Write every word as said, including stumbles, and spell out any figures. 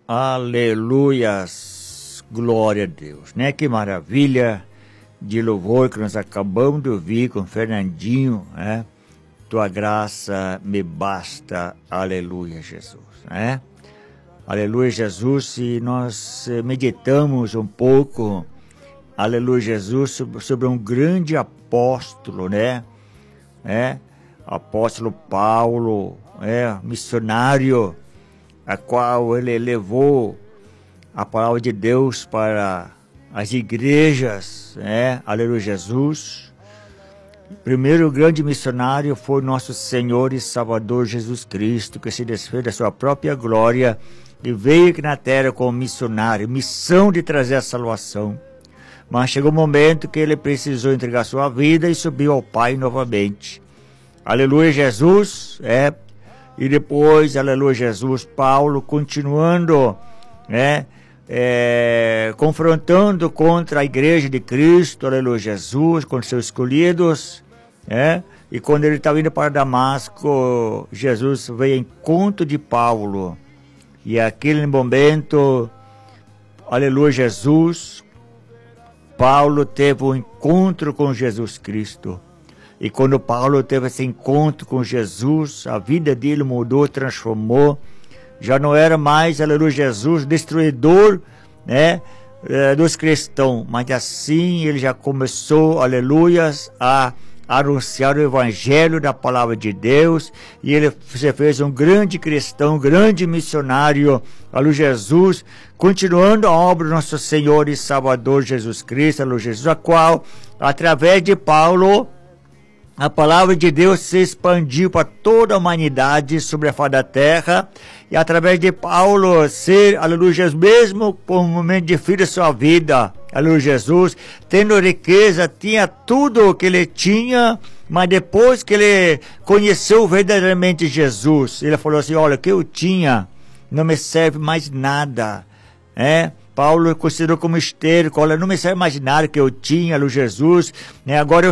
Aleluias, glória a Deus, né? Que maravilha de louvor que nós acabamos de ouvir com Fernandinho, né? Tua graça me basta, aleluia, Jesus, né? Aleluia, Jesus, se nós meditamos um pouco, aleluia, Jesus, sobre, sobre um grande apóstolo, né? É, apóstolo Paulo, é, missionário, a qual ele levou a palavra de Deus para as igrejas, né? Aleluia, Jesus. O primeiro grande missionário foi nosso Senhor e Salvador Jesus Cristo, que se desfez da sua própria glória e veio aqui na terra como missionário, missão de trazer a salvação. Mas chegou o momento que ele precisou entregar sua vida e subiu ao Pai novamente. Aleluia, Jesus, é. E depois, aleluia, Jesus, Paulo, continuando, né, é, confrontando contra a igreja de Cristo, aleluia, Jesus, com seus escolhidos, né, e quando ele estava indo para Damasco, Jesus veio em encontro de Paulo, e aquele momento, aleluia, Jesus, Paulo teve um encontro com Jesus Cristo. E quando Paulo teve esse encontro com Jesus, a vida dele mudou, transformou. Já não era mais, aleluia, Jesus, destruidor, né, dos cristãos. Mas assim ele já começou, aleluia, a anunciar o evangelho da palavra de Deus. E ele se fez um grande cristão, um grande missionário, aleluia, Jesus, continuando a obra do nosso Senhor e Salvador Jesus Cristo, aleluia, Jesus, a qual, através de Paulo, a palavra de Deus se expandiu para toda a humanidade sobre a face da terra, e através de Paulo ser, aleluia, Jesus, mesmo por um momento difícil da sua vida, aleluia, Jesus, tendo riqueza, tinha tudo o que ele tinha, mas depois que ele conheceu verdadeiramente Jesus, ele falou assim, olha, o que eu tinha não me serve mais nada, é? Paulo considerou como estéril, olha, não me serve mais nada que eu tinha, aleluia, Jesus, né? Agora eu